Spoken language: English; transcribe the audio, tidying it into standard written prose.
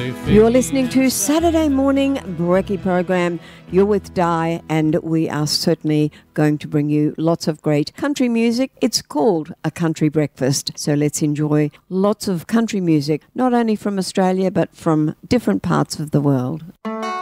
they feel. You're listening to Saturday Morning Brekkie program. You're with Di, and we are certainly going to bring you lots of great country music. It's called A Country Breakfast, so let's enjoy lots of country music, not only from Australia, but from different parts of the world.